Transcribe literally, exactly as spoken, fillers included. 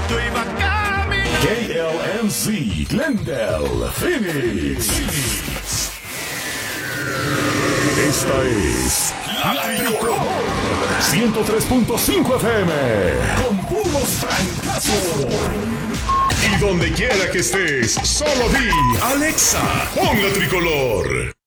yo iba caminando. K L M C, Glendale, Phoenix. Esta es La Tricolor ciento tres punto cinco F M con puros francazos. Y donde quiera que estés, solo di Alexa, pon La Tricolor.